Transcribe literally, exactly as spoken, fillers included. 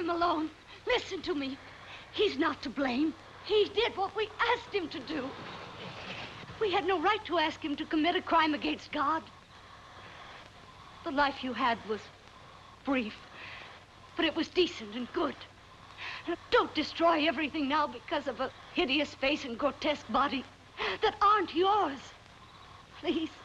him alone. Listen to me. He's not to blame. He did what we asked him to do. We had no right to ask him to commit a crime against God. The life you had was brief, but it was decent and good. Don't destroy everything now because of a hideous face and grotesque body that aren't yours. Please.